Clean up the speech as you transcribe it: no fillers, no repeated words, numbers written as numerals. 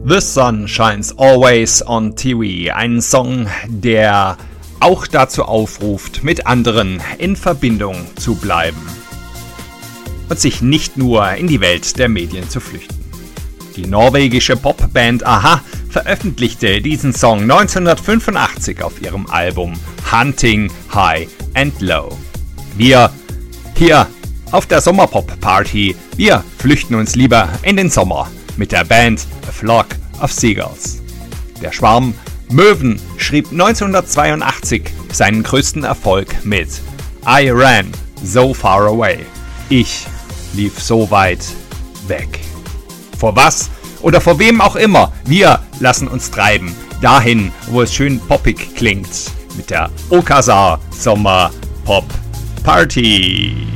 The Sun Shines Always on TV, ein Song, der auch dazu aufruft, mit anderen in Verbindung zu bleiben und sich nicht nur in die Welt der Medien zu flüchten. Die norwegische Popband a-ha veröffentlichte diesen Song 1985 auf ihrem Album Hunting High and Low. Wir hier auf der Sommerpop-Party, wir flüchten uns lieber in den Sommer mit der Band A Flock of Seagulls. Der Schwarm Möwen schrieb 1982 seinen größten Erfolg mit I Ran So Far Away. Ich lief so weit weg. Vor was oder vor wem auch immer, wir lassen uns treiben, dahin, wo es schön poppig klingt, mit der Okazar Sommer Pop Party.